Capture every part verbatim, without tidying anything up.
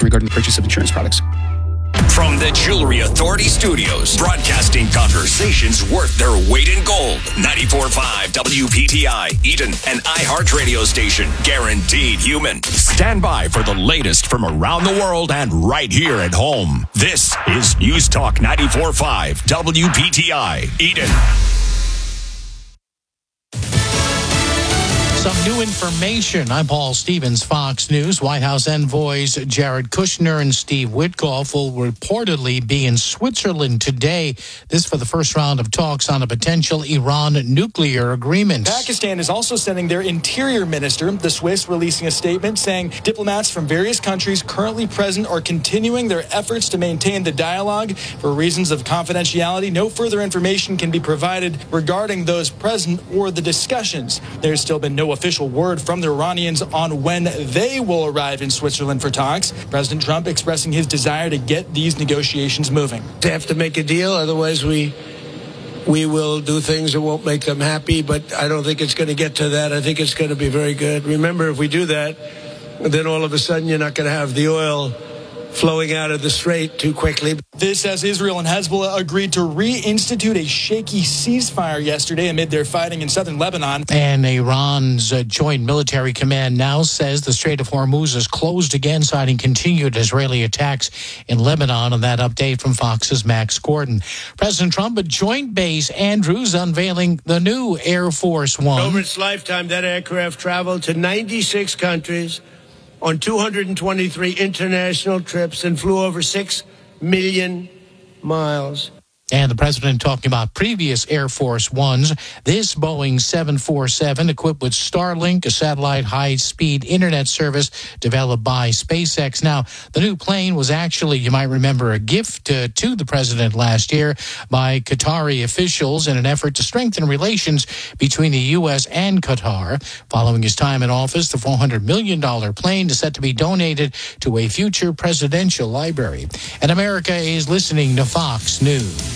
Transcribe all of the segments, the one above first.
regarding the purchase of insurance products. From the Jewelry Authority Studios, broadcasting conversations worth their weight in gold. ninety-four point five W P T I, Eden, an iHeart radio station. Guaranteed human. Stand by for the latest from around the world and right here at home. This is News Talk ninety-four point five W P T I, Eden. Some new information. I'm Paul Stevens, Fox News. White House envoys Jared Kushner and Steve Witkoff will reportedly be in Switzerland today. This for the first round of talks on a potential Iran nuclear agreement. Pakistan is also sending their interior minister, the Swiss, releasing a statement saying diplomats from various countries currently present are continuing their efforts to maintain the dialogue. For reasons of confidentiality, no further information can be provided regarding those present or the discussions. There's still been no official word from the Iranians on when they will arrive in Switzerland for talks. President Trump expressing his desire to get these negotiations moving. They have to make a deal, otherwise we we will do things that won't make them happy, but I don't think it's going to get to that. I think it's going to be very good. Remember, if we do that, then all of a sudden you're not going to have the oil flowing out of the strait too quickly. This as Israel and Hezbollah agreed to reinstitute a shaky ceasefire yesterday amid their fighting in southern Lebanon. And Iran's uh, Joint Military Command now says the Strait of Hormuz is closed again, citing continued Israeli attacks in Lebanon. And that update from Fox's Max Gordon. President Trump at Joint Base Andrews unveiling the new Air Force One. Over its lifetime, that aircraft traveled to ninety-six countries on two hundred twenty-three international trips and flew over six million miles. And the president talking about previous Air Force Ones. This Boeing seven forty-seven equipped with Starlink, a satellite high-speed internet service developed by SpaceX. Now, the new plane was actually, you might remember, a gift uh, to the president last year by Qatari officials in an effort to strengthen relations between the U S and Qatar. Following his time in office, the four hundred million dollars plane is set to be donated to a future presidential library. And America is listening to Fox News.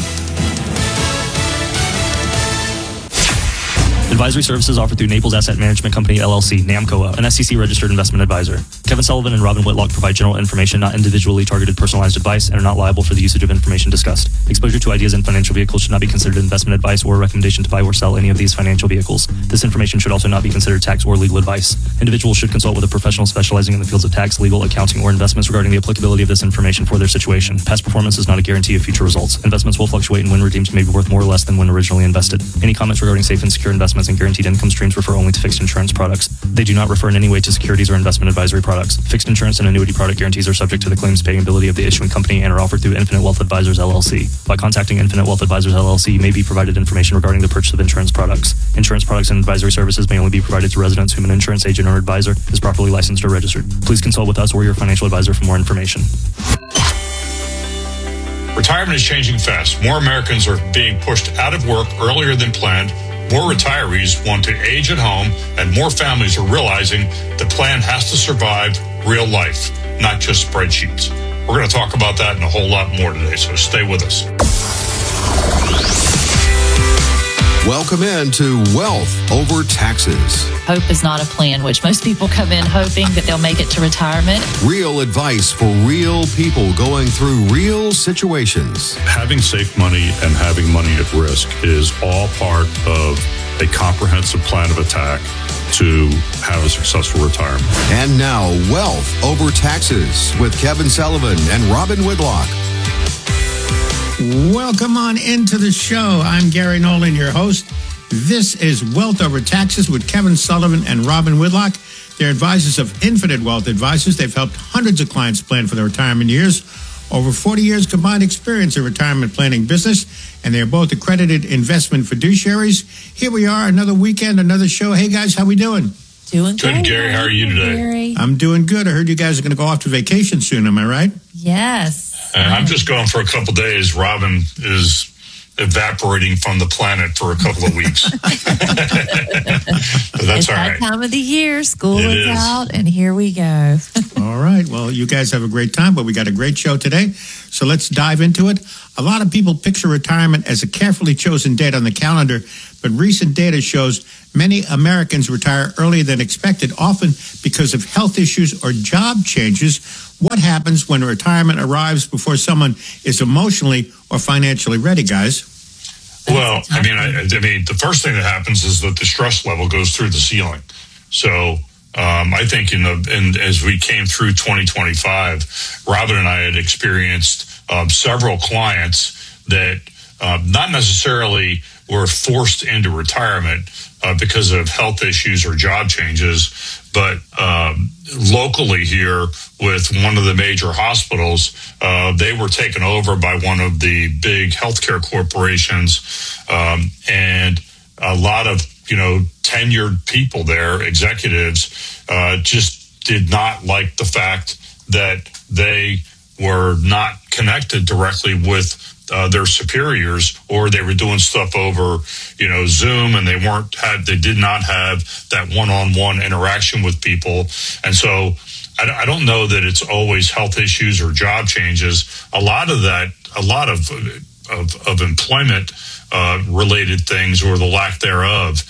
Advisory services offered through Naples Asset Management Company, L L C, NAMCOA, an S E C-registered investment advisor. Kevin Sullivan and Robin Whitlock provide general information, not individually targeted personalized advice, and are not liable for the usage of information discussed. Exposure to ideas in financial vehicles should not be considered investment advice or a recommendation to buy or sell any of these financial vehicles. This information should also not be considered tax or legal advice. Individuals should consult with a professional specializing in the fields of tax, legal, accounting, or investments regarding the applicability of this information for their situation. Past performance is not a guarantee of future results. Investments will fluctuate, and when redeemed may be worth more or less than when originally invested. Any comments regarding safe and secure investments and guaranteed income streams refer only to fixed insurance products. They do not refer in any way to securities or investment advisory products. Fixed insurance and annuity product guarantees are subject to the claims paying ability of the issuing company and are offered through Infinite Wealth Advisors, L L C. By contacting Infinite Wealth Advisors, L L C, you may be provided information regarding the purchase of insurance products. Insurance products and advisory services may only be provided to residents whom an insurance agent or advisor is properly licensed or registered. Please consult with us or your financial advisor for more information. Retirement is changing fast. More Americans are being pushed out of work earlier than planned. More retirees want to age at home, and more families are realizing the plan has to survive real life, not just spreadsheets. We're going to talk about that and a whole lot more today, so stay with us. Welcome in to Wealth Over Taxes. Hope is not a plan, which most people come in hoping that they'll make it to retirement. Real advice for real people going through real situations. Having safe money and having money at risk is all part of a comprehensive plan of attack to have a successful retirement. And now, Wealth Over Taxes with Kevin Sullivan and Robin Whitlock. Welcome on into the show. I'm Gary Nolan, your host. This is Wealth Over Taxes with Kevin Sullivan and Robin Whitlock. They're advisors of Infinite Wealth Advisors. They've helped hundreds of clients plan for their retirement years. Over forty years combined experience in retirement planning business, and they're both accredited investment fiduciaries. Here we are, another weekend, another show. Hey, guys, how we doing? Doing good. Good, Gary. How are you today? Gary. I'm doing good. I heard you guys are going to go off to vacation soon. Am I right? Yes. And I'm just going for a couple days. Robin is evaporating from the planet for a couple of weeks. But that's it's all that right. time of the year. School It is is. out, and here we go. All right. Well, you guys have a great time, but we got a great show today. So let's dive into it. A lot of people picture retirement as a carefully chosen date on the calendar, but recent data shows Many Americans retire earlier than expected, often because of health issues or job changes. What happens when retirement arrives before someone is emotionally or financially ready, guys? Well, I mean, I, I mean, the first thing that happens is that the stress level goes through the ceiling. So um, I think in the in, as we came through twenty twenty-five, Robin and I had experienced um, several clients that uh, not necessarily were forced into retirement uh, because of health issues or job changes, but um, locally here with one of the major hospitals, uh, they were taken over by one of the big healthcare corporations, um, and a lot of, you know, tenured people there, executives, uh, just did not like the fact that they were not connected directly with Uh, their superiors, or they were doing stuff over, you know, Zoom, and they weren't had they did not have that one-on-one interaction with people. And so I, I don't know that it's always health issues or job changes. A lot of that, a lot of of, of employment uh, related things, or the lack thereof,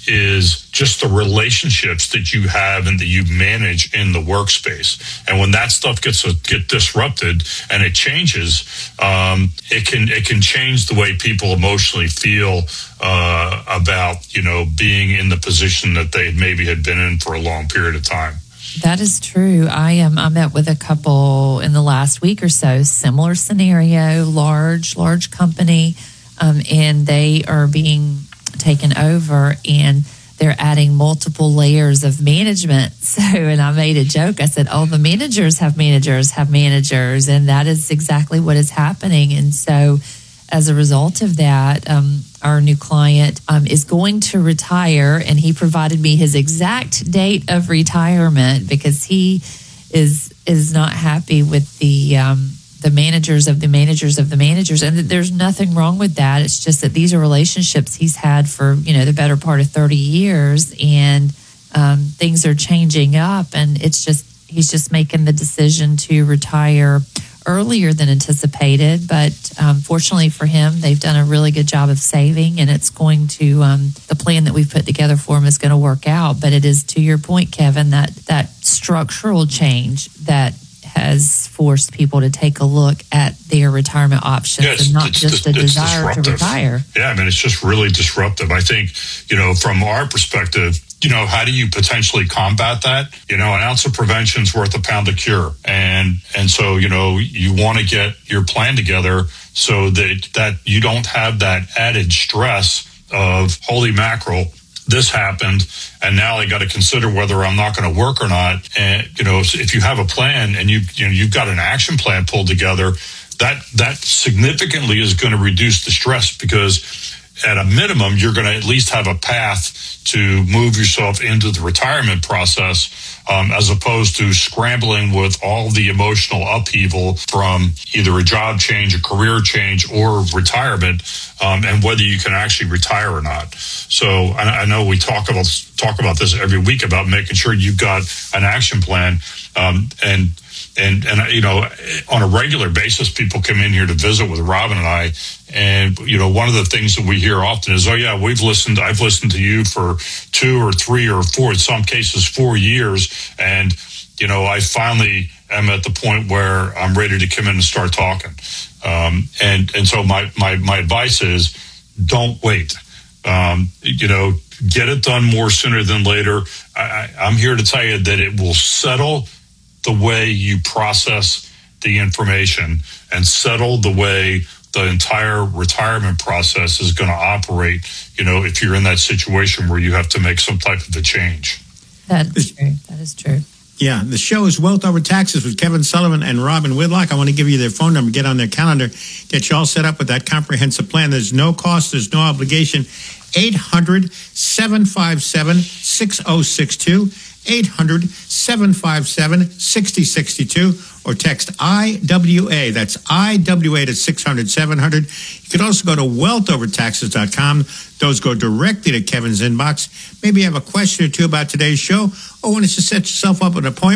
is just the relationships that you have and that you manage in the workspace. And when that stuff gets uh, get disrupted and it changes, um, it can it can change the way people emotionally feel uh, about, you know, being in the position that they maybe had been in for a long period of time. That is true. I am. I met with a couple in the last week or so. Similar scenario, large, large company, um, and they are being taken over, and they're adding multiple layers of management. So, and I made a joke. I said, "Oh, the managers have managers have managers," and that is exactly what is happening. And so, as a result of that, um, our new client um, is going to retire, and he provided me his exact date of retirement because he is is not happy with the um, the managers of the managers of the managers, and there's nothing wrong with that. It's just that these are relationships he's had for, you know, the better part of thirty years, and um, things are changing up, and it's just he's just making the decision to retire earlier than anticipated. But um, fortunately for him, they've done a really good job of saving, and it's going to um, the plan that we've put together for him is going to work out. But it is, to your point, Kevin, that that structural change that has forced people to take a look at their retirement options, yes, and not it's, just it's, a it's desire to retire. Yeah, I mean, it's just really disruptive. I think, you know, from our perspective, you know, how do you potentially combat that? You know, an ounce of prevention is worth a pound of cure. And and so, you know, you want to get your plan together so that, that you don't have that added stress of, holy mackerel, this happened, and now I got to consider whether I'm not going to work or not. And, you know, if you have a plan and you, you know, you've got an action plan pulled together, that that significantly is going to reduce the stress, because at a minimum, you're going to at least have a path to move yourself into the retirement process, um, as opposed to scrambling with all the emotional upheaval from either a job change, a career change, or retirement, um, and whether you can actually retire or not. So I, I know we talk about talk about this every week about making sure you've got an action plan, um, and and and you know, on a regular basis, people come in here to visit with Robin and I. And, you know, one of the things that we hear often is, oh, yeah, we've listened, I've listened to you for two or three or four, in some cases, four years. And, you know, I finally am at the point where I'm ready to come in and start talking. Um, and, and so my, my, my advice is, don't wait. Um, you know, get it done more sooner than later. I, I'm here to tell you that it will settle the way you process the information and settle the way the entire retirement process is going to operate, you know, if you're in that situation where you have to make some type of a change. That is true. That is true. Yeah, the show is Wealth Over Taxes with Kevin Sullivan and Robin Whitlock. I want to give you their phone number, get on their calendar, get you all set up with that comprehensive plan. There's no cost, there's no obligation. eight hundred, seven five seven, six oh six two, eight hundred, seven five seven, six oh six two, or text I W A. That's I W A to six hundred, seven hundred. You can also go to wealth over taxes dot com. Those go directly to Kevin's inbox. Maybe you have a question or two about today's show, or want to set yourself up an appointment.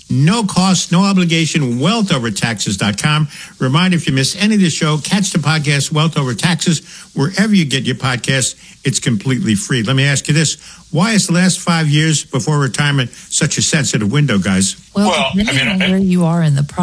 No cost, no obligation, wealth over taxes dot com. Reminder, if you miss any of the show, catch the podcast Wealth Over Taxes wherever you get your podcasts. It's completely free. Let me ask you this. Why is the last five years before retirement such a sensitive window, guys? Well, Well, I depending mean, on I- where you are in the process.